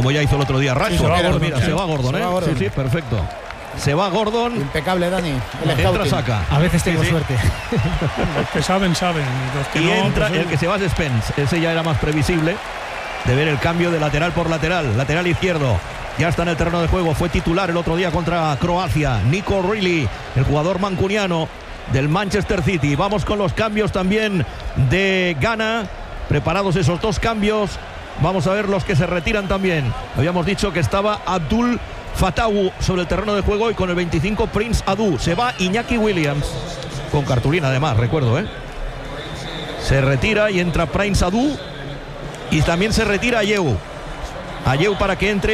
como ya hizo el otro día Rashford. Se va Gordon, mira, se va Gordon, ¿eh? Sí, perfecto. Se va Gordon. Impecable, Dani. Entra Saka. A veces tengo suerte. Los que saben. Los que y no, entra pues, el que se va es Spence. Ese ya era más previsible de ver el cambio de lateral por lateral. Lateral izquierdo. Ya está en el terreno de juego. Fue titular el otro día contra Croacia. Nico O'Reilly, el jugador mancuniano del Manchester City. Vamos con los cambios también de Ghana. Preparados esos dos cambios. Vamos a ver los que se retiran también. Habíamos dicho que estaba Abdul Fatawu sobre el terreno de juego y con el 25 Prince Adu. Se va Iñaki Williams. Con cartulina además, recuerdo, ¿eh? Se retira y entra Prince Adu. Y también se retira Ayew. Ayew para que entre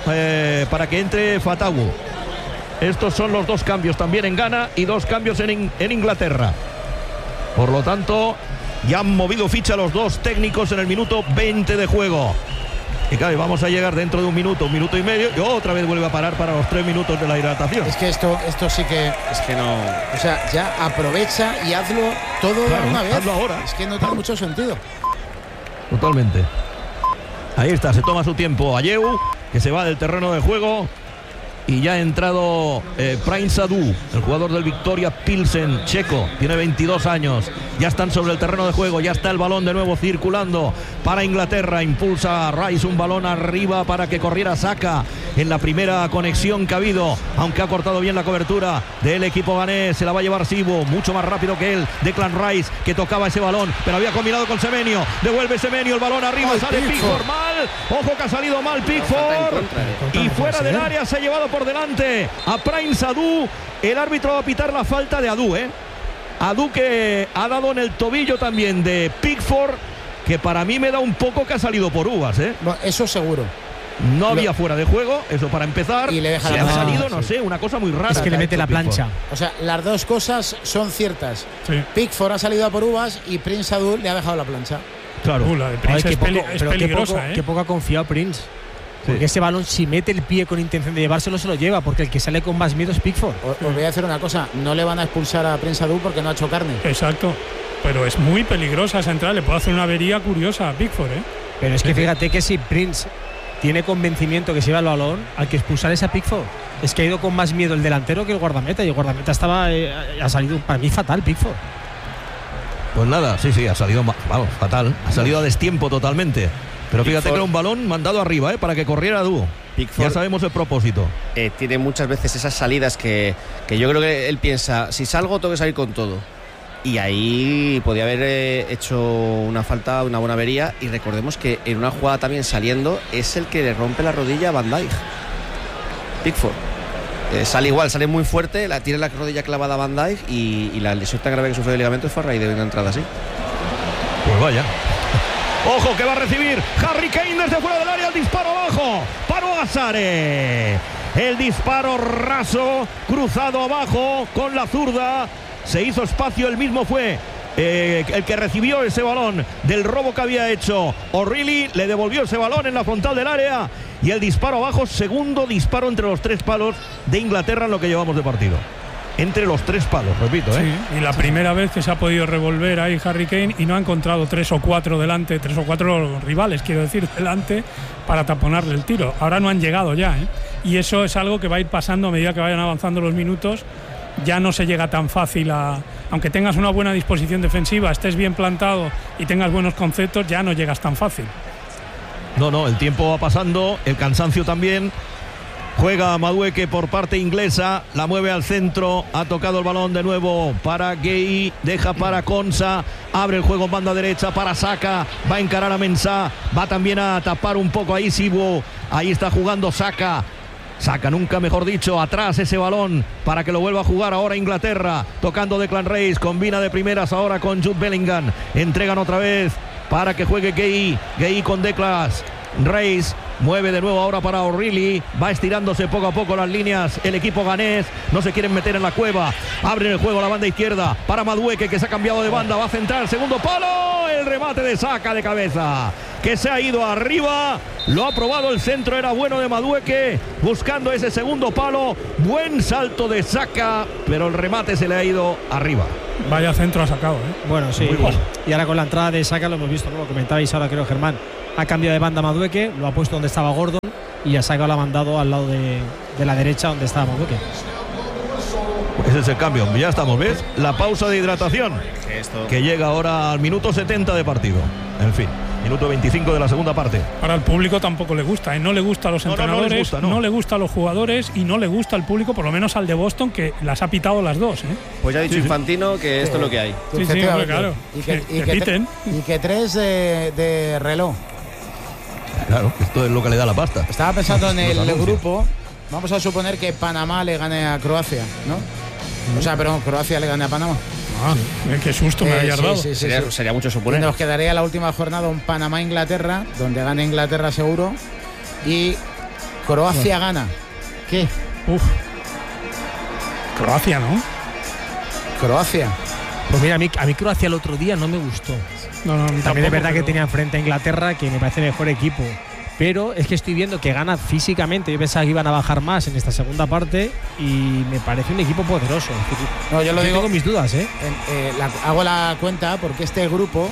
Fatawu. Estos son los dos cambios también en Ghana y dos cambios en Inglaterra. Por lo tanto, ya han movido ficha los dos técnicos en el minuto 20 de juego. Y claro, vamos a llegar dentro de un minuto y medio, y otra vez vuelve a parar para los 3 minutos de la hidratación. Es que esto sí que... Es que no... O sea, ya aprovecha y hazlo todo de una vez. Hazlo ahora. Es que no tiene mucho sentido. Totalmente. Ahí está, se toma su tiempo Ayew, que se va del terreno de juego. Y ya ha entrado Prince Adu, el jugador del Victoria Pilsen checo, tiene 22 años. Ya están sobre el terreno de juego, ya está el balón de nuevo circulando para Inglaterra. Impulsa Rice un balón arriba para que corriera Saka en la primera conexión que ha habido, aunque ha cortado bien la cobertura del equipo ganés. Se la va a llevar Sibo, mucho más rápido que él. Declan Rice, que tocaba ese balón, pero había combinado con Semenyo. Devuelve Semenyo, el balón arriba, sale Pickford mal. Ojo que ha salido mal Pickford. Y fuera del área se ha llevado por delante a Prince Adu. El árbitro va a pitar la falta de Adu, Adu, que ha dado en el tobillo también de Pickford, que para mí me da un poco que ha salido por uvas, Bueno, eso seguro. No había fuera de juego, eso para empezar. Y le deja ha salido, no sé, una cosa muy rara. Es que le mete la plancha. O sea, las dos cosas son ciertas. Sí. Pickford ha salido a por uvas y Prince Adu le ha dejado la plancha. Claro. La de Prince es peligrosa, Qué poco ha confiado Prince. Porque ese balón, si mete el pie con intención de llevárselo, se lo lleva, porque el que sale con más miedo es Pickford. Os voy a decir una cosa, no le van a expulsar a Prince Adu porque no ha hecho carne. Exacto, pero es muy peligrosa esa entrada, le puede hacer una avería curiosa a Pickford, Pero es que fíjate que si Prince tiene convencimiento que se lleva el balón, al que expulsar es a Pickford. Es que ha ido con más miedo el delantero que el guardameta, y el guardameta ha salido para mí fatal, Pickford. Pues nada, sí, ha salido fatal, ha salido a destiempo totalmente. Pero fíjate Pickford, que era un balón mandado arriba, para que corriera Adu. Pickford, ya sabemos el propósito. Tiene muchas veces esas salidas que yo creo que él piensa, si salgo tengo que salir con todo. Y ahí podía haber hecho una falta, una buena avería. Y recordemos que en una jugada también saliendo es el que le rompe la rodilla a Van Dijk. Pickford. Sale muy fuerte, tiene la rodilla clavada a Van Dijk y la lesión tan grave que sufrió de ligamentos fue a raíz de una entrada así. Pues vaya. Ojo que va a recibir Harry Kane desde fuera del área, el disparo abajo, paró a Sare. El disparo raso, cruzado abajo con la zurda, se hizo espacio, el mismo fue el que recibió ese balón del robo que había hecho O'Reilly, le devolvió ese balón en la frontal del área y el disparo abajo, segundo disparo entre los 3 palos de Inglaterra en lo que llevamos de partido. Entre los 3 palos, repito, Sí, y la primera vez que se ha podido revolver ahí Harry Kane y no ha encontrado 3 o 4 delante, 3 o 4 rivales, quiero decir, delante, para taponarle el tiro. Ahora no han llegado ya, Y eso es algo que va a ir pasando a medida que vayan avanzando los minutos. Ya no se llega tan fácil aunque tengas una buena disposición defensiva, estés bien plantado y tengas buenos conceptos, ya no llegas tan fácil. No, el tiempo va pasando, el cansancio también. Juega Madueke por parte inglesa, la mueve al centro, ha tocado el balón de nuevo para Gay, deja para Konsa, abre el juego en banda derecha para Saka, va a encarar a Mensah, va también a tapar un poco ahí Sibo, ahí está jugando Saka, nunca mejor dicho, atrás ese balón para que lo vuelva a jugar ahora Inglaterra, tocando Declan Rice, combina de primeras ahora con Jude Bellingham, entregan otra vez para que juegue Gay con Declan Rice. Mueve de nuevo ahora para O'Reilly. Va estirándose poco a poco las líneas. El equipo ganés. No se quieren meter en la cueva. Abren el juego a la banda izquierda para Madueke, que se ha cambiado de banda. Va a centrar. Segundo palo. El remate de Saka de cabeza, que se ha ido arriba. Lo ha probado el centro. Era bueno de Madueke. Buscando ese segundo palo. Buen salto de Saka. Pero el remate se le ha ido arriba. Vaya centro ha sacado, Bueno, sí. Y ahora con la entrada de Saka lo hemos visto, ¿no? Lo comentabais ahora, creo, Germán. Ha cambiado de banda Madueke, lo ha puesto donde estaba Gordon y a Saka lo ha mandado al lado de la derecha donde estaba Madueke. Ese es el cambio. Ya estamos, ¿ves? La pausa de hidratación que llega ahora al minuto 70 de partido. En fin, minuto 25 de la segunda parte. Para el público tampoco le gusta, ¿eh? No le gusta a los entrenadores, no le gusta a los jugadores y no le gusta al público, por lo menos al de Boston, que las ha pitado las dos, ¿eh? Pues ya ha dicho Infantino que esto es lo que hay. Sí, hombre, claro. Y que 3 de reloj. Claro, esto es lo que le da la pasta. Estaba pensando en el grupo. Vamos a suponer que Panamá le gane a Croacia, ¿no? O sea, pero Croacia le gane a Panamá. Qué susto me habías dado. Sería mucho suponer. Y nos quedaría la última jornada un Panamá-Inglaterra, donde gane Inglaterra seguro. Y Croacia gana. ¿Qué? Croacia, ¿no? Croacia. Pues mira, a mí Croacia el otro día no me gustó. No, también es verdad que tenía enfrente a Inglaterra, que me parece mejor equipo. Pero es que estoy viendo que gana físicamente. Yo pensaba que iban a bajar más en esta segunda parte y me parece un equipo poderoso. No, yo lo digo. Tengo mis dudas, ¿eh? Hago la cuenta porque este grupo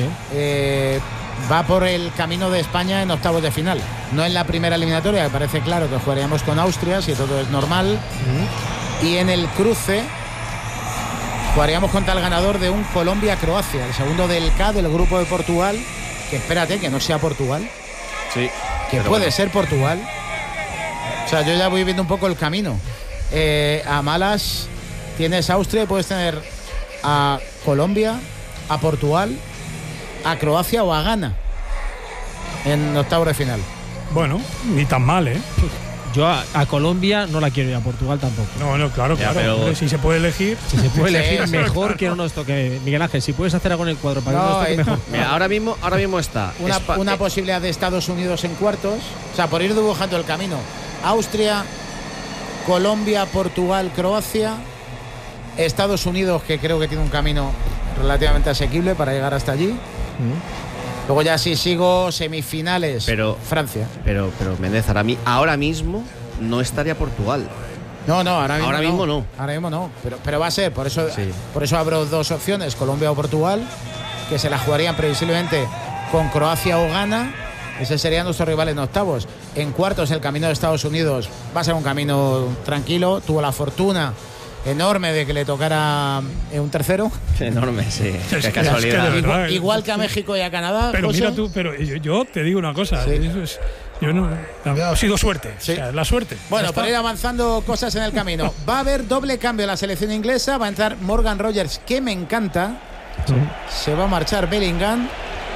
va por el camino de España en octavos de final. No en la primera eliminatoria, que parece claro que jugaríamos con Austria, si todo es normal. Y en el cruce jugaríamos contra el ganador de un Colombia-Croacia, el segundo del K del grupo de Portugal. Que espérate, que no sea Portugal. Sí, que puede ser Portugal. O sea, yo ya voy viendo un poco el camino. A malas tienes Austria y puedes tener a Colombia, a Portugal, a Croacia o a Ghana en octavos de final. Bueno, ni tan mal, ¿eh? Yo a Colombia no la quiero y a Portugal tampoco. No, claro. Pero hombre, si se puede elegir. Si se puede elegir mejor que no nos toque. Miguel Ángel, si puedes hacer algo en el cuadro para que no nos toque mejor. Mira, ahora mismo está una posibilidad de Estados Unidos en cuartos. O sea, por ir dibujando el camino. Austria, Colombia, Portugal, Croacia. Estados Unidos, que creo que tiene un camino relativamente asequible para llegar hasta allí. Luego ya si sigo semifinales, Francia. Pero Méndez, ahora mismo no estaría Portugal. No, ahora mismo no. Ahora mismo no, pero va a ser, por eso abro dos opciones, Colombia o Portugal, que se la jugarían previsiblemente con Croacia o Ghana. Ese serían nuestros rivales en octavos. En cuartos el camino de Estados Unidos va a ser un camino tranquilo. Tuvo la fortuna enorme de que le tocara un tercero. Enorme, sí. Qué casualidad. Igual que a México y a Canadá. Pero José. mira tú, yo te digo una cosa. Sí. Ha sido suerte. Sí. O sea, la suerte. Bueno, para ir avanzando cosas en el camino. Va a haber doble cambio en la selección inglesa. Va a entrar Morgan Rogers, que me encanta. Sí. Se va a marchar Bellingham.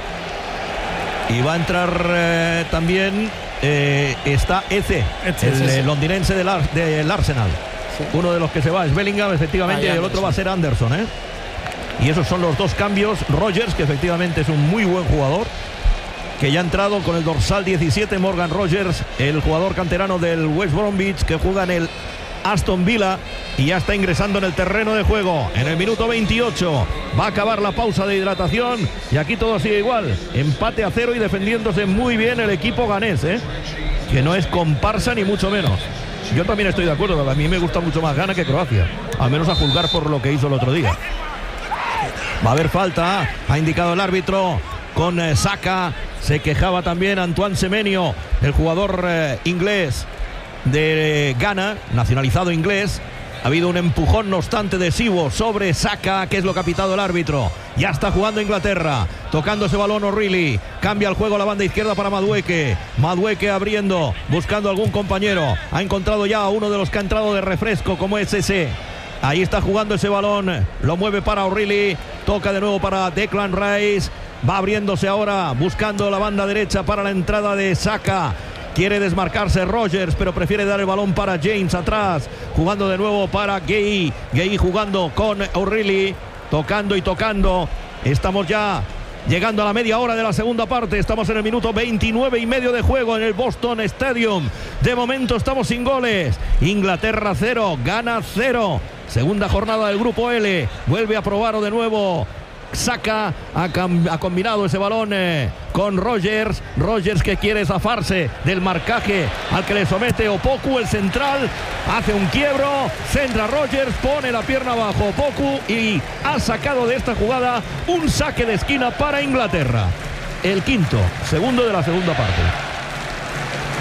Y va a entrar también está Eze, el londinense del Arsenal. Sí. Uno de los que se va es Bellingham, efectivamente, y el otro va a ser Anderson, Y esos son los dos cambios. Rogers, que efectivamente es un muy buen jugador, que ya ha entrado con el dorsal 17, Morgan Rogers, el jugador canterano del West Bromwich, que juega en el Aston Villa y ya está ingresando en el terreno de juego en el minuto 28. Va a acabar la pausa de hidratación y aquí todo sigue igual, empate a 0 y defendiéndose muy bien el equipo ganés, que no es comparsa ni mucho menos. Yo también estoy de acuerdo, a mí me gusta mucho más Ghana que Croacia, al menos a juzgar por lo que hizo el otro día. Va a haber falta, ha indicado el árbitro con Saka. Se quejaba también Antoine Semenyo, el jugador inglés de Ghana, nacionalizado inglés. Ha habido un empujón, no obstante, de Siwo sobre Saka, que es lo que ha pitado el árbitro. Ya está jugando Inglaterra, tocando ese balón O'Reilly. Cambia el juego a la banda izquierda para Madueke. Madueke abriendo, buscando algún compañero. Ha encontrado ya a uno de los que ha entrado de refresco, como es ese. Ahí está jugando ese balón, lo mueve para O'Reilly. Toca de nuevo para Declan Rice. Va abriéndose ahora, buscando la banda derecha para la entrada de Saka. Quiere desmarcarse Rogers, pero prefiere dar el balón para James atrás. Jugando de nuevo para Gay. Gay jugando con O'Reilly. Tocando y tocando. Estamos ya llegando a la media hora de la segunda parte. Estamos en el minuto 29 y medio de juego en el Boston Stadium. De momento estamos sin goles. Inglaterra 0, Ghana 0. Segunda jornada del grupo L. Vuelve a probarlo de nuevo. Saka ha combinado ese balón con Rogers. Rogers, que quiere zafarse del marcaje al que le somete Opoku, el central. Hace un quiebro, centra Rogers, pone la pierna abajo Opoku y ha sacado de esta jugada un saque de esquina para Inglaterra. El quinto, segundo de la segunda parte.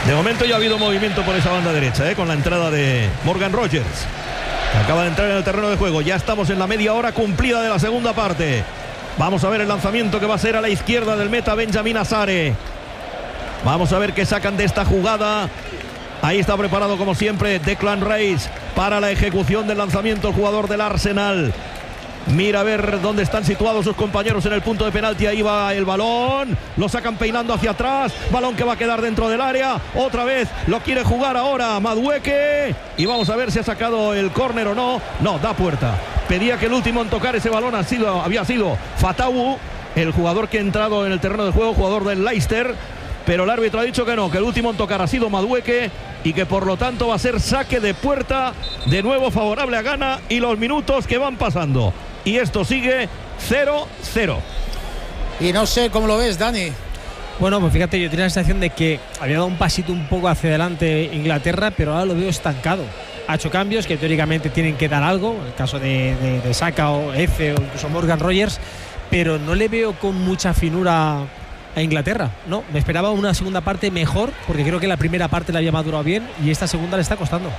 De momento ya ha habido movimiento por esa banda derecha, con la entrada de Morgan Rogers, que acaba de entrar en el terreno de juego. Ya estamos en la media hora cumplida de la segunda parte. Vamos a ver el lanzamiento que va a ser a la izquierda del meta Benjamin Azare. Vamos a ver qué sacan de esta jugada. Ahí está preparado como siempre Declan Rice para la ejecución del lanzamiento, el jugador del Arsenal. Mira a ver dónde están situados sus compañeros en el punto de penalti. Ahí va el balón, lo sacan peinando hacia atrás, balón que va a quedar dentro del área. Otra vez lo quiere jugar ahora Madueke, y vamos a ver si ha sacado el córner o no. No, da puerta. Pedía que el último en tocar ese balón había sido Fatawu, el jugador que ha entrado en el terreno de juego, jugador del Leicester, pero el árbitro ha dicho que no, que el último en tocar ha sido Madueke, y que por lo tanto va a ser saque de puerta de nuevo favorable a Ghana, y los minutos que van pasando. Y esto sigue 0-0. Y no sé cómo lo ves, Dani. Bueno, pues fíjate, yo tenía la sensación de que había dado un pasito un poco hacia adelante Inglaterra, pero ahora lo veo estancado. Ha hecho cambios que teóricamente tienen que dar algo, en el caso de Saka o Eze o incluso Morgan Rogers, pero no le veo con mucha finura a Inglaterra. No, me esperaba una segunda parte mejor, porque creo que la primera parte la había madurado bien y esta segunda le está costando.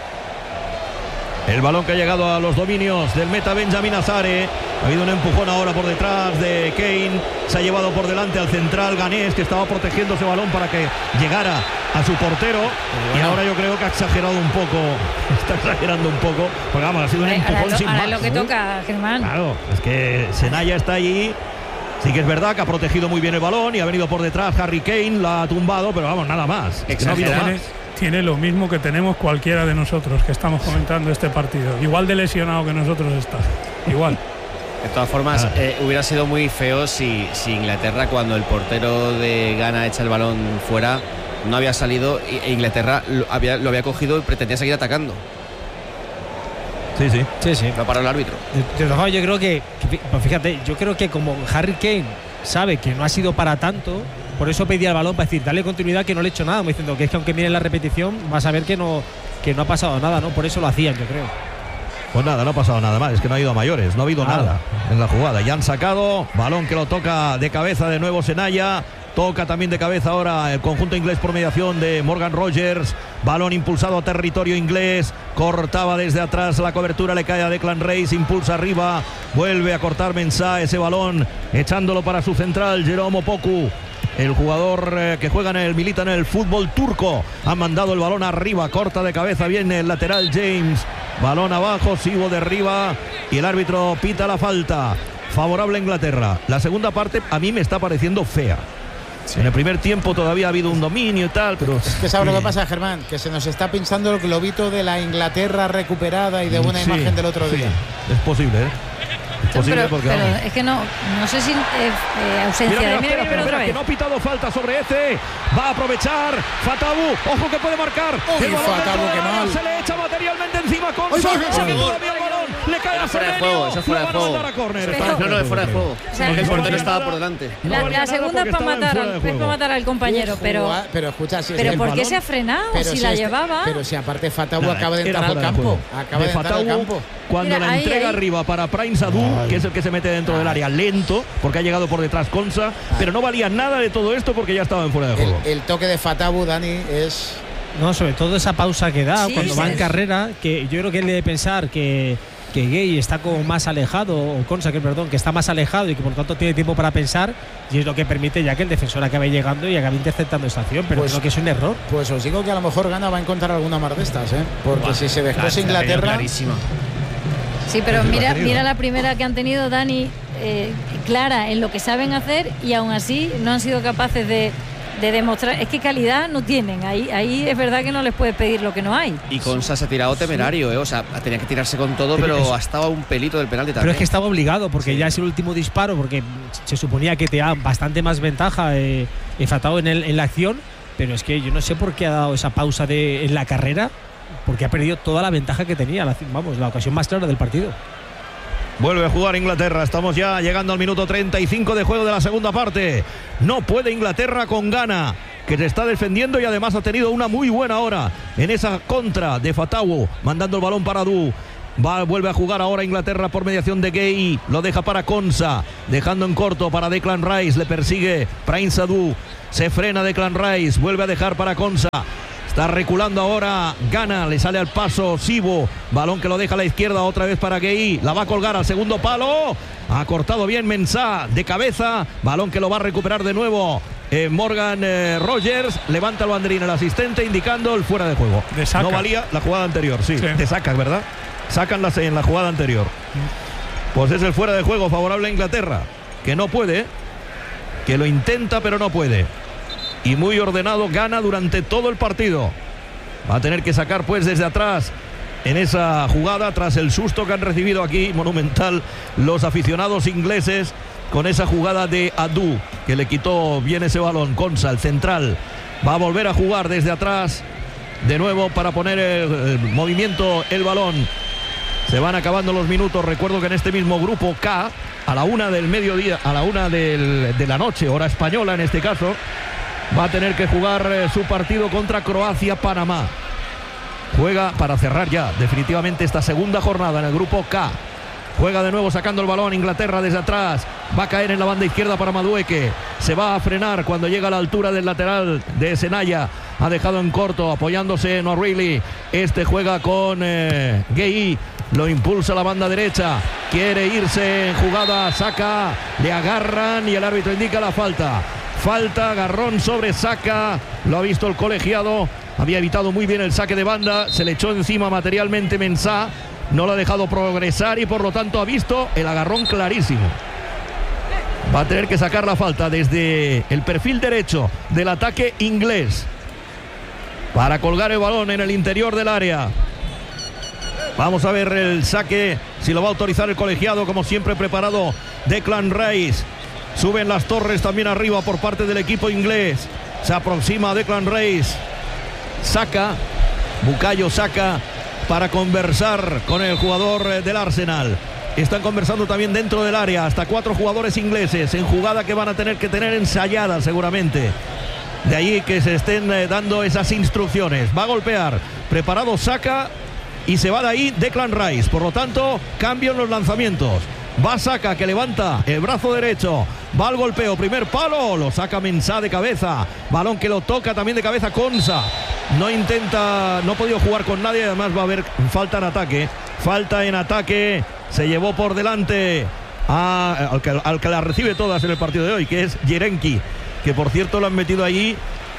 El balón que ha llegado a los dominios del meta Benjamin Azare. Ha habido un empujón ahora por detrás de Kane. Se ha llevado por delante al central ganés, que estaba protegiendo ese balón para que llegara a su portero. Bueno, y ahora yo creo que ha exagerado un poco. Está exagerando un poco. Porque vamos, ha sido un empujón sin más. Ahora lo que toca, Germán. Claro, es que Senaya está allí. Sí que es verdad que ha protegido muy bien el balón y ha venido por detrás Harry Kane, la ha tumbado, pero vamos, nada más. Es que no ha habido más. Tiene lo mismo que tenemos cualquiera de nosotros que estamos comentando este partido. Igual de lesionado que nosotros está. Igual. De todas formas, hubiera sido muy feo si Inglaterra, cuando el portero de Ghana echa el balón fuera, no había salido e Inglaterra lo había cogido y pretendía seguir atacando. Sí. Lo paró el árbitro. De todas formas, yo creo que, pues fíjate, yo creo que como Harry Kane sabe que no ha sido para tanto, por eso pedía el balón para decir, dale continuidad, que no le he hecho nada, diciendo que es que aunque miren la repetición vas a ver que no ha pasado nada, ¿no? Por eso lo hacían, yo creo. Pues nada, no ha pasado nada más, es que no ha ido a mayores, no ha habido nada en la jugada. Ya han sacado, balón que lo toca de cabeza de nuevo Senaya, toca también de cabeza ahora el conjunto inglés por mediación de Morgan Rogers, balón impulsado a territorio inglés, cortaba desde atrás la cobertura, le cae a Declan Rice, impulsa arriba, vuelve a cortar Mensah ese balón, echándolo para su central, Jerome Opoku. El jugador que milita en el fútbol turco ha mandado el balón arriba, corta de cabeza, viene el lateral James, balón abajo, Sibo derriba y el árbitro pita la falta favorable a Inglaterra. La segunda parte a mí me está pareciendo fea. Sí. En el primer tiempo todavía ha habido un dominio y tal, pero es que ¿sabes lo que pasa, Germán? Que se nos está pinchando el globito de la Inglaterra recuperada y de buena imagen del otro día. Es posible, posible, pero es que no sé si ausencia mira, que no ha pitado falta sobre Eze, va a aprovechar Fatawu, ojo que puede marcar. El balón Fatawu, que mal. Se le echa materialmente encima con todavía el balón le cae a Semenyo, eso fuera de juego. No, es fuera de juego. Porque el portero estaba por delante. La segunda es para matar al compañero, pero escucha, si pero ¿por qué se ha frenado? Si la llevaba. Pero si aparte Fatawu acaba de entrar al campo. Cuando la entrega arriba para Prince Adu, que es el que se mete dentro del área lento, porque ha llegado por detrás Konsa, pero no valía nada de todo esto porque ya estaba en fuera de juego. El toque de Fatawu, Dani, es... No, sobre todo esa pausa que da cuando va en carrera, que yo creo que él debe pensar que Gay está como más alejado, o Konsa, que está más alejado y que por lo tanto tiene tiempo para pensar, y es lo que permite ya que el defensor acabe llegando y acabe interceptando esta acción, pero creo que es un error. Pues os digo que a lo mejor Ghana va a encontrar alguna más de estas, porque si se descosa Inglaterra... Clarísima. Sí, pero mira la primera que han tenido, Dani, clara en lo que saben hacer, y aún así no han sido capaces de demostrar. Es que calidad no tienen. Ahí es verdad que no les puedes pedir lo que no hay. Y Konsa se ha tirado temerario, o sea, tenía que tirarse con todo, pero ha estado a un pelito del penalti también. Pero es que estaba obligado, porque ya es el último disparo, porque se suponía que te da bastante más ventaja Fatawu en la acción, pero es que yo no sé por qué ha dado esa pausa en la carrera, porque ha perdido toda la ventaja que tenía, la ocasión más clara del partido. Vuelve a jugar Inglaterra, estamos ya llegando al minuto 35 de juego de la segunda parte. No puede Inglaterra con Ghana, que se está defendiendo y además ha tenido una muy buena hora en esa contra de Fatawu, mandando el balón para Adu. vuelve a jugar ahora Inglaterra por mediación de Gay. Lo deja para Konsa, dejando en corto para Declan Rice. Le persigue Prince Adu. Se frena Declan Rice, vuelve a dejar para Konsa. Está reculando ahora Ghana, le sale al paso Sibo, balón que lo deja a la izquierda otra vez para Gay, la va a colgar al segundo palo, ha cortado bien Mensah de cabeza, balón que lo va a recuperar de nuevo Morgan Rogers, levanta el banderín el asistente indicando el fuera de juego. No valía la jugada anterior, sí. Te sacas, ¿verdad? Sacan en la jugada anterior. Pues es el fuera de juego favorable a Inglaterra, que no puede, que lo intenta pero no puede. Y muy ordenado Ghana durante todo el partido. Va a tener que sacar pues desde atrás en esa jugada tras el susto que han recibido aquí monumental los aficionados ingleses con esa jugada de Adu que le quitó bien ese balón. Konsa, el central, va a volver a jugar desde atrás de nuevo para poner el movimiento el balón. Se van acabando los minutos. Recuerdo que en este mismo grupo K, a la 1 del mediodía, a la 1 de la noche, hora española en este caso, va a tener que jugar su partido contra Croacia-Panamá. Juega para cerrar ya definitivamente esta segunda jornada en el grupo K. Juega de nuevo sacando el balón Inglaterra desde atrás. Va a caer en la banda izquierda para Madueke. Se va a frenar cuando llega a la altura del lateral de Senaya. Ha dejado en corto apoyándose en O'Reilly. Este juega con Gay. Lo impulsa a la banda derecha. Quiere irse en jugada. Saca. Le agarran y el árbitro indica la falta. Falta, agarrón sobre Saka, lo ha visto el colegiado, había evitado muy bien el saque de banda, se le echó encima materialmente Mensah, no lo ha dejado progresar y por lo tanto ha visto el agarrón clarísimo. Va a tener que sacar la falta desde el perfil derecho del ataque inglés para colgar el balón en el interior del área. Vamos a ver el saque, si lo va a autorizar el colegiado, como siempre preparado Declan Rice. Suben las torres también arriba por parte del equipo inglés. Se aproxima Declan Rice. Bukayo Saka para conversar con el jugador del Arsenal. Están conversando también dentro del área. Hasta 4 jugadores ingleses en jugada que van a tener que tener ensayada seguramente. De allí que se estén dando esas instrucciones. Va a golpear. Preparado Saka y se va de ahí Declan Rice. Por lo tanto, cambio en los lanzamientos. Va Saka, que levanta el brazo derecho. Va al golpeo, primer palo, lo saca Mensah de cabeza. Balón que lo toca también de cabeza Konsa. No ha podido jugar con nadie. Además va a haber falta en ataque. Falta en ataque. Se llevó por delante al que la recibe todas en el partido de hoy, que es Yerenki. Que por cierto le han metido allí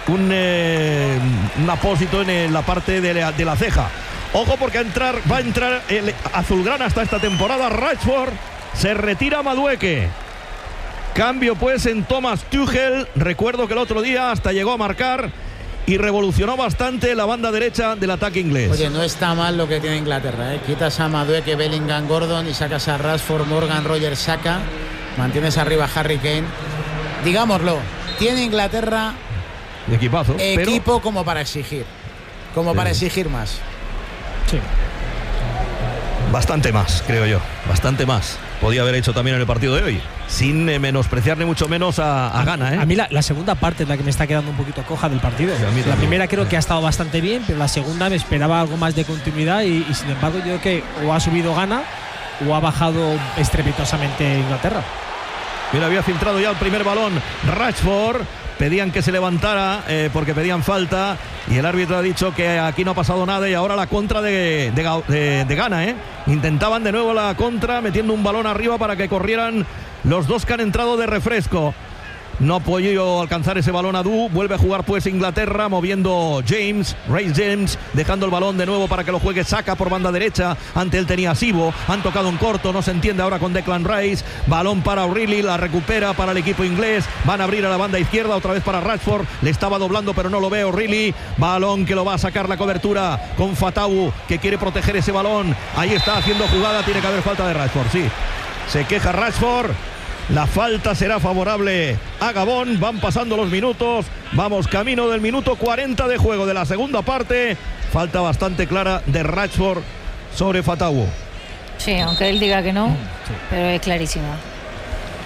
un apósito en la parte de la ceja. Ojo porque va a entrar el azulgrana hasta esta temporada. Rashford. Se retira Madueke. Cambio pues en Thomas Tuchel. Recuerdo que el otro día hasta llegó a marcar y revolucionó bastante la banda derecha del ataque inglés. Oye, no está mal lo que tiene Inglaterra, ¿eh? Quitas a Madueke, Bellingham, Gordon y sacas a Rashford, Morgan, Rogers, Saka. Mantienes arriba a Harry Kane. Digámoslo, tiene Inglaterra equipazo, equipo como para exigir. Para exigir más. Sí. Bastante más, creo yo. Bastante más. Podía haber hecho también en el partido de hoy. Sin menospreciar ni mucho menos a Ghana, ¿eh? A mí la segunda parte es la que me está quedando un poquito coja del partido. Sí, la primera creo que ha estado bastante bien, pero la segunda me esperaba algo más de continuidad y sin embargo yo creo que o ha subido Ghana o ha bajado estrepitosamente Inglaterra. Mira, había filtrado ya el primer balón Rashford. Pedían que se levantara porque pedían falta y el árbitro ha dicho que aquí no ha pasado nada y ahora la contra de Ghana, ¿eh? Intentaban de nuevo la contra metiendo un balón arriba para que corrieran los dos que han entrado de refresco. No ha podido alcanzar ese balón Adu. Vuelve a jugar pues Inglaterra moviendo Reece James, dejando el balón de nuevo para que lo juegue Saka por banda derecha. Ante él tenía Sibo. Han tocado en corto, no se entiende ahora con Declan Rice. Balón para O'Reilly, la recupera para el equipo inglés. Van a abrir a la banda izquierda, otra vez para Rashford. Le estaba doblando pero no lo ve O'Reilly. Balón que lo va a sacar la cobertura con Fatawu, que quiere proteger ese balón. Ahí está haciendo jugada, tiene que haber falta de Rashford, sí. Se queja Rashford. La falta será favorable a Gabón. Van pasando los minutos. Vamos camino del minuto 40 de juego de la segunda parte. Falta bastante clara de Rashford sobre Fatawu. Sí, aunque él diga que no, pero es clarísima.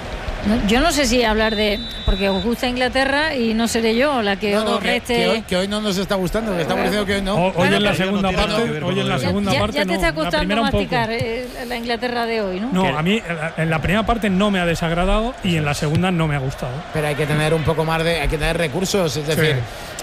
Yo no sé si hablar de... Porque os gusta Inglaterra y no seré yo la que os reste... Que hoy no nos está gustando, que estamos diciendo que hoy no. Hoy en la segunda parte... Ya te está costando masticar la Inglaterra de hoy, ¿no? No, a mí en la primera parte no me ha desagradado y en la segunda no me ha gustado. Pero hay que tener un poco más de... Hay que tener recursos, es decir...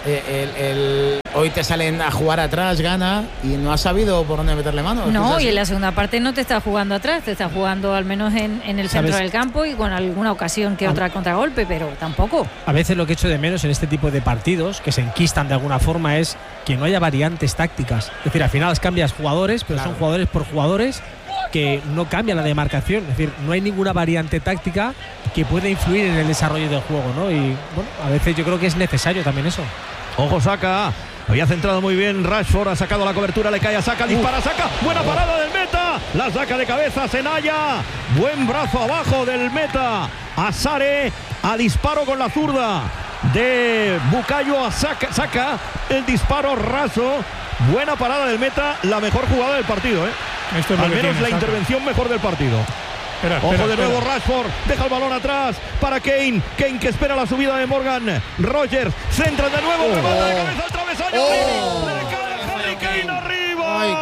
hoy te salen a jugar atrás, gana, y no has sabido por dónde meterle mano. No, y en la segunda parte no te está jugando atrás, te está jugando al menos en el centro del campo y con alguna ocasión que otra contragolpe, pero tampoco. A veces lo que echo de menos en este tipo de partidos, que se enquistan de alguna forma, es que no haya variantes tácticas. Es decir, al final cambias jugadores, pero son jugadores por jugadores que no cambia la demarcación. Es decir, no hay ninguna variante táctica que pueda influir en el desarrollo del juego, ¿no? Y bueno, a veces yo creo que es necesario también eso. Ojo, Saka. Había centrado muy bien Rashford, ha sacado la cobertura, le cae a Saka, dispara Saka, buena parada del meta, la saca de cabeza Senaya, buen brazo abajo del meta, Azare, a disparo con la zurda de Bukayo a Saka, el disparo raso, buena parada del meta, la mejor jugada del partido, Esto es al menos la intervención mejor del partido. Ojo de nuevo Rashford, deja el balón atrás para Kane que espera la subida de Morgan Rogers, centra de nuevo, remata de cabeza al travesaño, le cae Harry Kane arriba. Ay,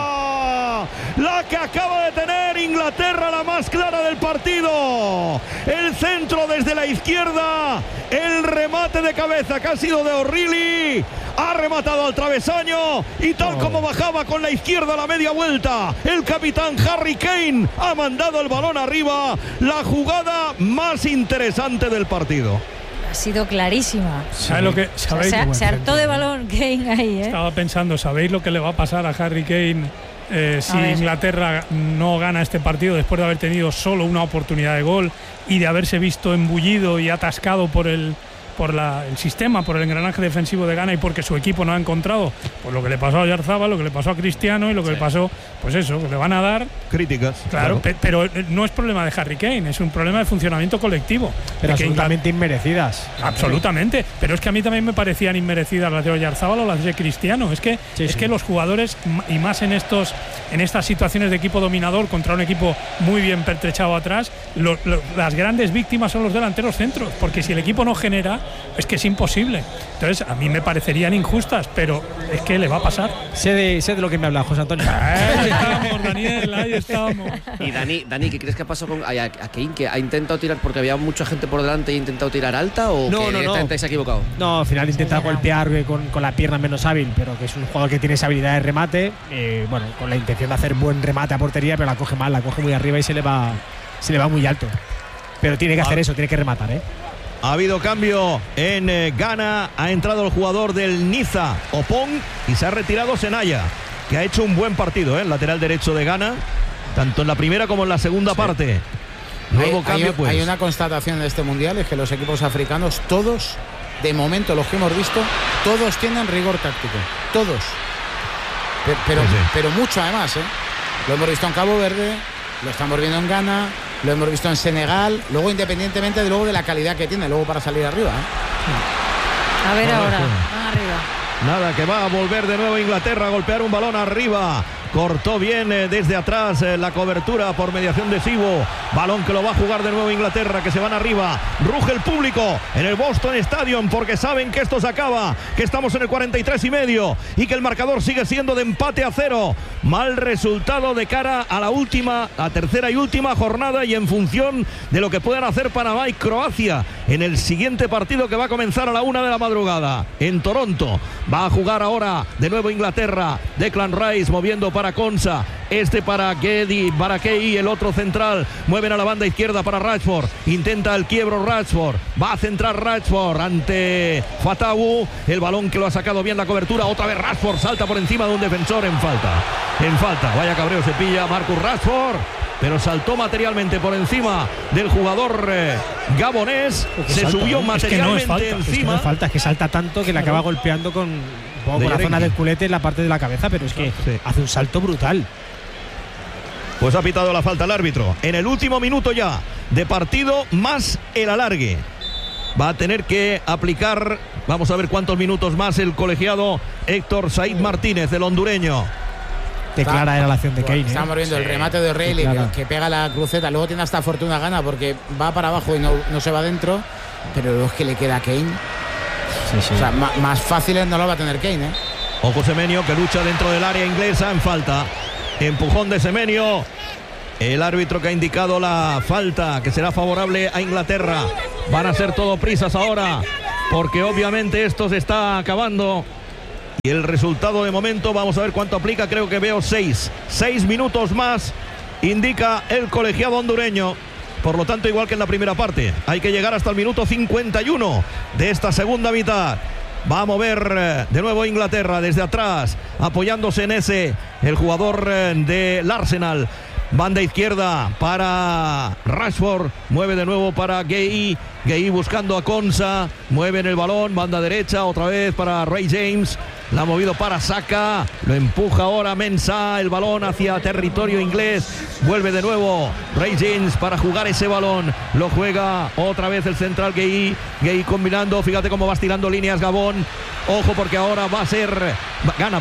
Kane. La que acaba de tener Inglaterra, la más clara del partido, el centro desde la izquierda, el remate de cabeza que ha sido de O'Reilly, ha rematado al travesaño y tal como bajaba con la izquierda a la media vuelta, el capitán Harry Kane ha mandado el balón arriba, la jugada más interesante del partido. Ha sido clarísima. ¿Sabes lo que sabéis? Se hartó de balón Kane ahí, Estaba pensando, ¿sabéis lo que le va a pasar a Harry Kane si Inglaterra no gana este partido después de haber tenido solo una oportunidad de gol y de haberse visto embullido y atascado por el sistema, por el engranaje defensivo de Ghana y porque su equipo no ha encontrado pues lo que le pasó a Oyarzabal, lo que le pasó a Cristiano y lo que le pasó, pues eso, que le van a dar críticas. Claro. Pero no es problema de Harry Kane, es un problema de funcionamiento colectivo. Pero absolutamente inmerecidas. Absolutamente, pero es que a mí también me parecían inmerecidas las de Oyarzabal o las de Cristiano. Es que los jugadores, y más en estas situaciones de equipo dominador contra un equipo muy bien pertrechado atrás, las grandes víctimas son los delanteros centros, porque si el equipo no genera, es que es imposible. Entonces a mí me parecerían injustas, pero es que le va a pasar. Sé de lo que me habla José Antonio. Ahí estamos, Daniel, ahí estamos. Y Dani, ¿qué crees que ha pasado con a Kane? ¿Que ha intentado tirar porque había mucha gente por delante y ha intentado tirar alta o que directamente se ha equivocado? No, al final intenta golpear con la pierna menos hábil, pero que es un jugador que tiene esa habilidad de remate, bueno, con la intención de hacer buen remate a portería, pero la coge mal, la coge muy arriba y se le va muy alto. Pero tiene que hacer eso, tiene que rematar, Ha habido cambio en Ghana, ha entrado el jugador del Niza, Opong, y se ha retirado Senaya, que ha hecho un buen partido, el lateral derecho de Ghana, tanto en la primera como en la segunda parte. Nuevo cambio, pues. Hay una constatación de este mundial, es que los equipos africanos, todos, de momento los que hemos visto, todos tienen rigor táctico, todos. Pero mucho además, Lo hemos visto en Cabo Verde, lo estamos viendo en Ghana, lo hemos visto en Senegal, luego independientemente de la calidad que tiene, luego para salir arriba. A ver ahora, van arriba. Nada, que va a volver de nuevo Inglaterra a golpear un balón arriba. Cortó bien desde atrás la cobertura por mediación de Sibo. Balón que lo va a jugar de nuevo Inglaterra, que se van arriba. Ruge el público en el Boston Stadium porque saben que esto se acaba, que estamos en el 43,5 y que el marcador sigue siendo de empate a 0. Mal resultado de cara a la tercera y última jornada y en función de lo que puedan hacer Panamá y Croacia en el siguiente partido que va a comenzar a la 1 de la madrugada en Toronto. Va a jugar ahora de nuevo Inglaterra. Declan Rice moviendo para Konsa, para Gedi, para Kei, el otro central, mueven a la banda izquierda para Rashford, intenta el quiebro Rashford, va a centrar Rashford ante Fatawu, el balón que lo ha sacado bien la cobertura, otra vez Rashford salta por encima de un defensor en falta, vaya cabreo se pilla Marcus Rashford, pero saltó materialmente por encima del jugador gabonés, se subió materialmente encima. Es que salta tanto que le acaba golpeando con la zona del culete en la parte de la cabeza, pero es que hace un salto brutal. Pues ha pitado la falta el árbitro en el último minuto ya de partido más el alargue. Va a tener que aplicar, vamos a ver cuántos minutos más el colegiado Héctor Said Martínez, el hondureño. de clara era la acción de Kane. Estamos viendo el remate de O'Reilly que pega la cruceta. Luego tiene hasta fortuna Gana porque va para abajo y no se va adentro. Pero luego es que le queda a Kane. O sea, más fáciles no lo va a tener Kane, ¿eh? Ojo Semenyo, que lucha dentro del área inglesa en falta. Empujón de Semenyo. El árbitro que ha indicado la falta, que será favorable a Inglaterra. Van a ser todo prisas ahora, porque obviamente esto se está acabando. Y el resultado de momento, vamos a ver cuánto aplica. Creo que veo 6 minutos más, indica el colegiado hondureño. Por lo tanto, igual que en la primera parte, hay que llegar hasta el minuto 51 de esta segunda mitad. Va a mover de nuevo Inglaterra desde atrás, apoyándose en ese, el jugador del Arsenal. Banda izquierda para Rashford, mueve de nuevo para Gueye buscando a Konsa, mueve en el balón, banda derecha, otra vez para Ray James, la ha movido para Saka, lo empuja ahora Mensah, el balón hacia territorio inglés, vuelve de nuevo Ray James para jugar ese balón, lo juega otra vez el central Gueye combinando, fíjate cómo va estirando líneas Gabón, ojo porque ahora va a ser Gana,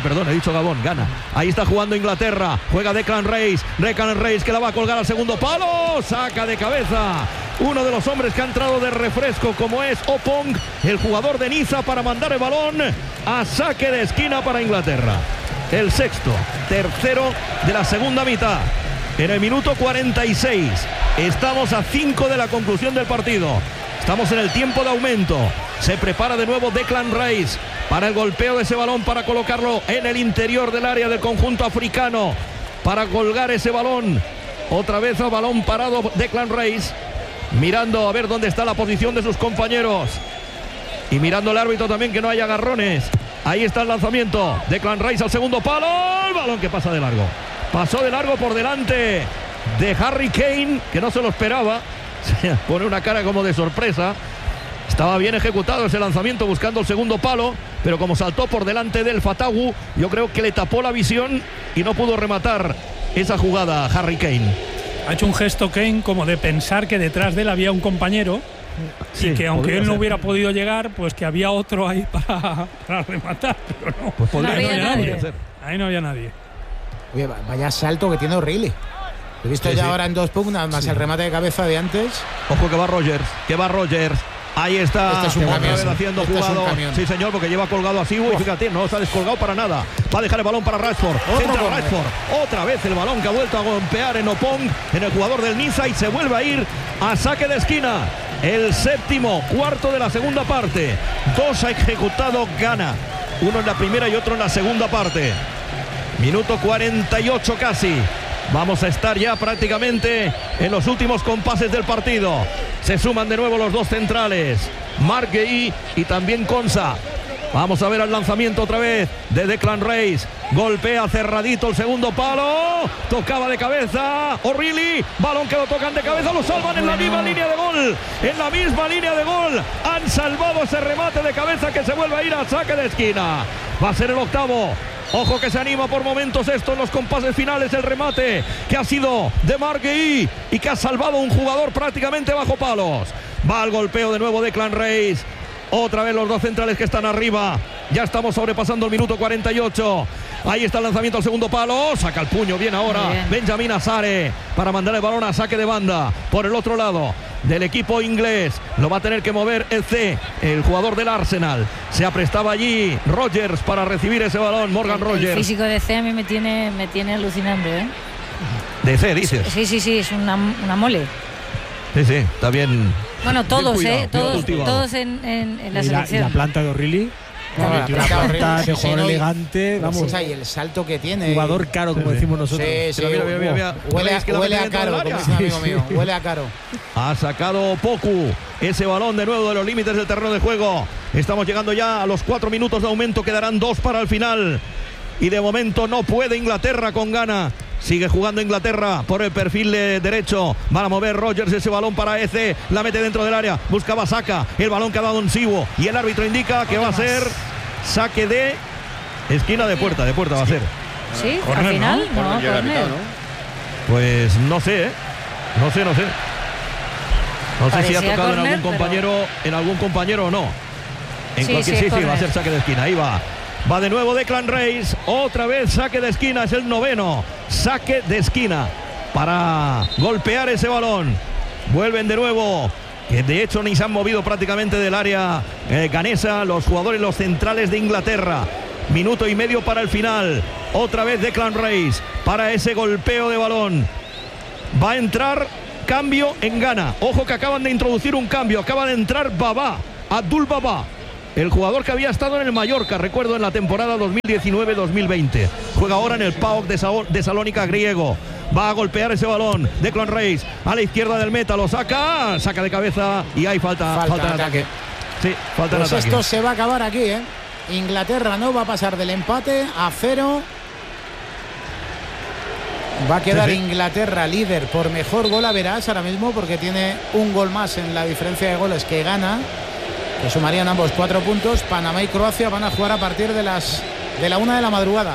ahí está jugando Inglaterra, juega Declan Rice que la va a colgar al segundo palo, saca de cabeza uno de los hombres que ha entrado de refresco como es Opong, el jugador de Niza, para mandar el balón a saque de esquina para Inglaterra. El tercero de la segunda mitad. En el minuto 46. Estamos a 5 de la conclusión del partido. Estamos en el tiempo de aumento. Se prepara de nuevo Declan Rice para el golpeo de ese balón, para colocarlo en el interior del área del conjunto africano, para colgar ese balón. Otra vez a balón parado Declan Rice, mirando a ver dónde está la posición de sus compañeros y mirando al árbitro también que no haya agarrones. Ahí está el lanzamiento, Declan Rice al segundo palo, el balón que pasa de largo, pasó de largo por delante de Harry Kane, que no se lo esperaba, se pone una cara como de sorpresa. Estaba bien ejecutado ese lanzamiento buscando el segundo palo, pero como saltó por delante del Fatawu, yo creo que le tapó la visión y no pudo rematar esa jugada Harry Kane. Ha hecho un gesto Kane como de pensar que detrás de él había un compañero, sí, y que aunque él no hubiera podido llegar, pues que había otro ahí para rematar, pero no. Pues no había nadie. Ahí no había nadie. Oye, vaya salto que tiene O'Reilly. Lo he visto ya ahora en 2 pugnas, más el remate de cabeza de antes. Ojo que va Rogers. Ahí está, este es un camión, haciendo jugado. Sí, señor, porque lleva colgado a Sibu y fíjate, no está descolgado para nada. Va a dejar el balón para Rashford. Otra vez el balón que ha vuelto a golpear en Opong, en el jugador del Niza, y se vuelve a ir a saque de esquina. El cuarto de la segunda parte. 2 ha ejecutado Gana. Uno en la primera y otro en la segunda parte. Minuto 48 casi. Vamos a estar ya prácticamente en los últimos compases del partido. Se suman de nuevo los dos centrales, Marc Gueye y también Konsa. Vamos a ver el lanzamiento otra vez de Declan Rice. Golpea cerradito el segundo palo. Tocaba de cabeza O'Reilly. Balón que lo tocan de cabeza. Lo salvan en la misma línea de gol. En la misma línea de gol. Han salvado ese remate de cabeza que se vuelve a ir a saque de esquina. Va a ser el octavo. Ojo que se anima por momentos esto en los compases finales. El remate que ha sido de Marc Gueye y que ha salvado un jugador prácticamente bajo palos. Va al golpeo de nuevo Declan Rice. Otra vez los dos centrales que están arriba. Ya estamos sobrepasando el minuto 48. Ahí está el lanzamiento al segundo palo. Saca el puño bien ahora Benjamin Azare para mandar el balón a saque de banda. Por el otro lado del equipo inglés lo va a tener que mover el jugador del Arsenal. Se aprestaba allí Rogers para recibir ese balón. Morgan Rogers. El físico de C a mí me tiene alucinando, ¿eh? De C, dices. Sí, es una mole. Sí, está bien. Bueno, todos, bien cuidado, todos en la selección. Y la planta de O'Reilly. La planta de jugador elegante, vamos. Y el salto que tiene. Jugador caro, como decimos nosotros. Sí, mira. Huele a caro, como dice un amigo mío. Huele a caro. Ha sacado Poku ese balón de nuevo de los límites del terreno de juego. Estamos llegando ya a los 4 minutos de aumento. Quedarán 2 para el final. Y de momento no puede Inglaterra con Ghana. Sigue jugando Inglaterra por el perfil derecho. Van a mover Rogers ese balón para Eze. La mete dentro del área. Buscaba Saka. El balón que ha dado en Sibo. Y el árbitro indica que va a ser saque de esquina de puerta. De puerta va a ser. Sí, al final. No, ¿no? Pues no sé, ¿eh? No sé. No sé si ha tocado en algún compañero o no. En cualquier sí, va a ser saque de esquina. Ahí va Va de nuevo Declan Rice. Otra vez saque de esquina. Es el 9º saque de esquina para golpear ese balón. Vuelven de nuevo, que de hecho ni se han movido prácticamente del área ganesa los jugadores, los centrales de Inglaterra. Minuto y medio para el final. Otra vez Declan Rice para ese golpeo de balón. Va a entrar cambio en Ghana. Ojo que acaban de introducir un cambio. Acaba de entrar Baba, Abdul Baba, el jugador que había estado en el Mallorca, recuerdo, en la temporada 2019-2020. Juega ahora en el PAOK de Salónica griego. Va a golpear ese balón. Declan Rice a la izquierda del meta. Lo saca de cabeza y hay falta en ataque. Sí, falta en pues ataque. Esto se va a acabar aquí, ¿eh? Inglaterra no va a pasar del empate a 0. Va a quedar Inglaterra líder por mejor gol a verás ahora mismo, porque tiene un gol más en la diferencia de goles que gana, que sumarían ambos 4 puntos. Panamá y Croacia van a jugar a partir de la 1 de la madrugada.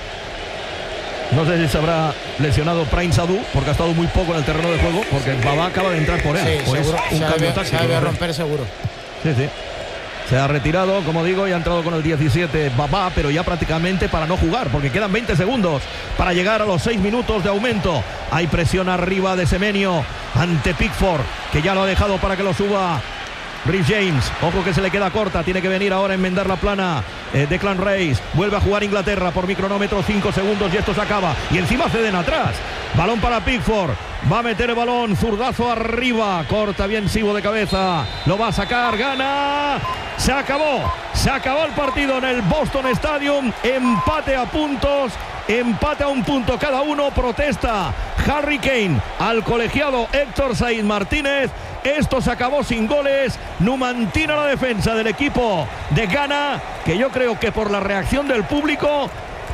No sé si se habrá lesionado Prime Sadou, porque ha estado muy poco en el terreno de juego, porque Baba acaba de entrar por él. Sí, pues seguro, un cambio táctico. Se debe romper seguro. Sí. Se ha retirado, como digo, y ha entrado con el 17 Baba, pero ya prácticamente para no jugar, porque quedan 20 segundos para llegar a los 6 minutos de aumento. Hay presión arriba de Semenyo ante Pickford, que ya lo ha dejado para que lo suba Rhys James. Ojo que se le queda corta, tiene que venir ahora a enmendar la plana. Declan Rice vuelve a jugar Inglaterra por micronómetro, 5 segundos y esto se acaba. Y encima ceden atrás. Balón para Pickford. Va a meter el balón, zurdazo arriba. Corta bien Sibo de cabeza. Lo va a sacar, gana. Se acabó el partido en el Boston Stadium. Empate a puntos. Empate a un punto cada uno. Protesta Harry Kane al colegiado Héctor Said Martínez. Esto se acabó sin goles. Numantina la defensa del equipo de Ghana, que yo creo que por la reacción del público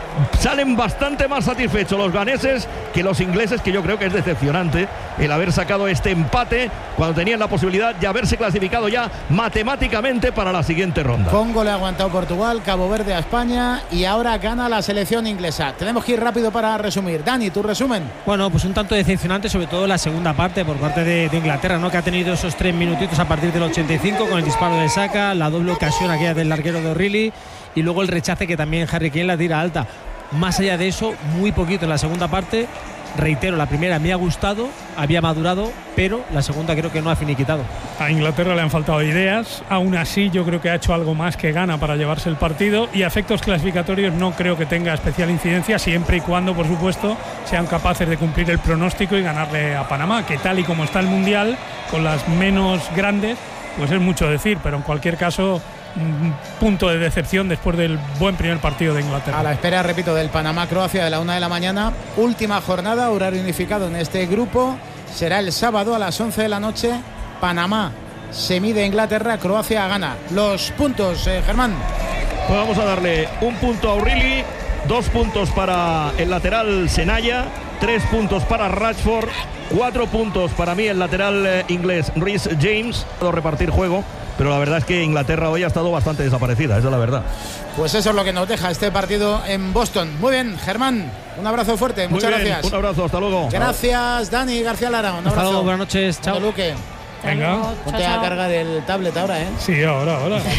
salen bastante más satisfechos los ganeses que los ingleses, que yo creo que es decepcionante el haber sacado este empate cuando tenían la posibilidad de haberse clasificado ya matemáticamente para la siguiente ronda. Congo le ha aguantado Portugal, Cabo Verde a España y ahora gana la selección inglesa. Tenemos que ir rápido para resumir. Dani, tu resumen. Bueno, pues un tanto decepcionante, sobre todo la segunda parte por parte de Inglaterra, ¿no? Que ha tenido esos 3 minutitos a partir del 85 con el disparo de Saka, la doble ocasión aquella del larguero de O'Reilly y luego el rechace que también Harry Kane la tira alta. Más allá de eso, muy poquito en la segunda parte. Reitero, la primera me ha gustado, había madurado, pero la segunda creo que no ha finiquitado. A Inglaterra le han faltado ideas, aún así yo creo que ha hecho algo más que Ghana para llevarse el partido, y a efectos clasificatorios no creo que tenga especial incidencia, siempre y cuando, por supuesto, sean capaces de cumplir el pronóstico y ganarle a Panamá, que tal y como está el Mundial, con las menos grandes, pues es mucho decir, pero en cualquier caso un punto de decepción después del buen primer partido de Inglaterra. A la espera, repito, del Panamá-Croacia de la 1 de la mañana. Última jornada, horario unificado en este grupo. Será el sábado a las 11 de la noche. Panamá se mide a Inglaterra, Croacia gana. Los puntos, Germán. Pues vamos a darle un punto a O'Reilly, 2 puntos para el lateral Senaya, 3 puntos para Rashford, 4 puntos para mí el lateral inglés Rhys James. Puedo repartir juego, pero la verdad es que Inglaterra hoy ha estado bastante desaparecida, esa es la verdad. Pues eso es lo que nos deja este partido en Boston. Muy bien, Germán, un abrazo fuerte, muchas gracias. Un abrazo, hasta luego. Gracias, Dani García Lara, un abrazo. Hasta luego, buenas noches, chao. Luque. Venga. Ponte a cargar el tablet ahora, ¿eh? Sí, ahora.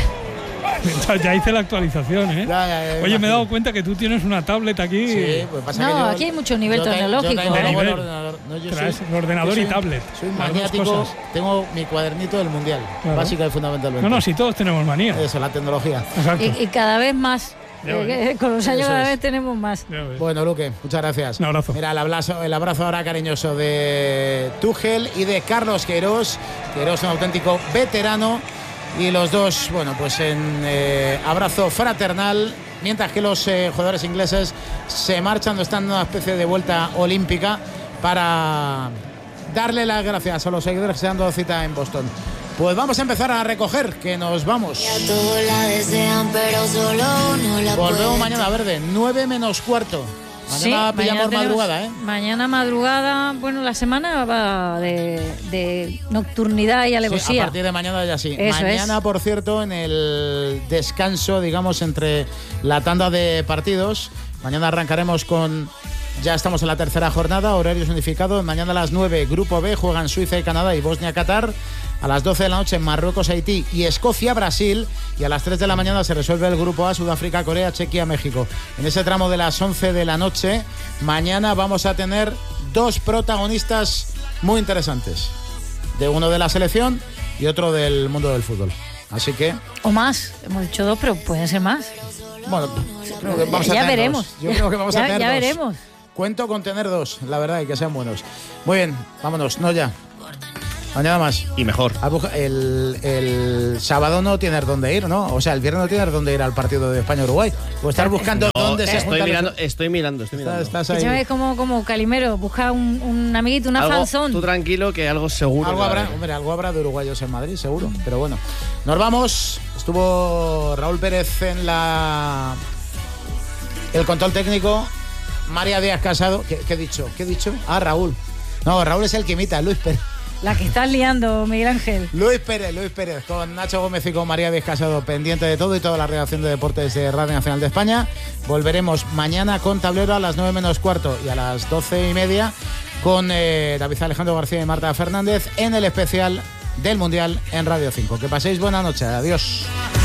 Ya hice la actualización, ¿eh? Ya, oye, me he dado cuenta que tú tienes una tablet aquí. Sí, pues pasa que aquí hay mucho nivel tecnológico. Traes el ordenador y tablet. Soy maniático, tengo mi cuadernito del Mundial, básica y fundamentalmente. No, si todos tenemos manía. Eso, la tecnología. Y cada vez más. Con los años cada vez tenemos más. Bueno, Luque, muchas gracias. Un abrazo. Mira, el abrazo ahora cariñoso de Tuchel y de Carlos Queiroz. Queiroz, un auténtico veterano. Y los dos, bueno, pues en abrazo fraternal, mientras que los jugadores ingleses se marchan, están en una especie de vuelta olímpica para darle las gracias a los seguidores que se han dado cita en Boston. Pues vamos a empezar a recoger, que nos vamos. Volvemos mañana, Verde, 9 menos cuarto. Mañana pillamos madrugada, ¿eh? Mañana madrugada, bueno, la semana va de nocturnidad y alevosía. Sí, a partir de mañana ya sí. Eso mañana, por cierto, en el descanso, digamos, entre la tanda de partidos, mañana arrancaremos con Ya estamos en la tercera jornada, horarios unificados. Mañana a las 9, Grupo B, juegan Suiza y Canadá y Bosnia-Qatar. A las 12 de la noche, Marruecos, Haití y Escocia-Brasil. Y a las 3 de la mañana se resuelve el Grupo A, Sudáfrica, Corea, Chequia, México. En ese tramo de las 11 de la noche, mañana vamos a tener 2 protagonistas muy interesantes. De uno de la selección y otro del mundo del fútbol. Así que... O más, hemos dicho 2, pero pueden ser más. Bueno, creo que vamos a tener veremos. 2. Yo creo que vamos a tener 2. Ya veremos. Cuento con tener 2, la verdad, y que sean buenos. Muy bien, vámonos, no ya. Mañana más. Y mejor. El sábado no tienes dónde ir, ¿no? O sea, el viernes no tienes dónde ir al partido de España-Uruguay. O estar buscando dónde se juntan. Estoy mirando. Estás ahí. Es como Calimero, busca un amiguito, una fanzone. Tú tranquilo que algo seguro. Algo habrá de uruguayos en Madrid, seguro. Pero bueno, nos vamos. Estuvo Raúl Pérez en el control técnico. María Díaz Casado. ¿Qué he dicho? Ah, Raúl. No, Raúl es el que imita, Luis Pérez. La que estás liando, Miguel Ángel. Luis Pérez, con Nacho Gómez y con María Díaz Casado, pendiente de todo y toda la redacción de deportes de Radio Nacional de España. Volveremos mañana con Tablero a las 9 menos cuarto y a las 12:30 con David Alejandro García y Marta Fernández en el especial del Mundial en Radio 5. Que paséis buena noche. Adiós.